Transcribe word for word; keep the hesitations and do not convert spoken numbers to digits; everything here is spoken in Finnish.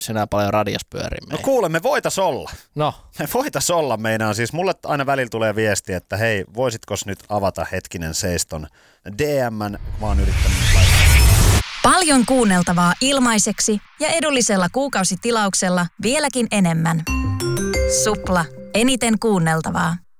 Sinä paljon radios pyörii No kuule, me voitais olla. No. Me voitais olla meinaan. Siis mulle aina välillä tulee viesti, että hei, voisitkos nyt avata hetkinen seiston D M:n, mä oon yrittänyt laittaa. Paljon kuunneltavaa ilmaiseksi ja edullisella kuukausitilauksella vieläkin enemmän. Supla. Eniten kuunneltavaa.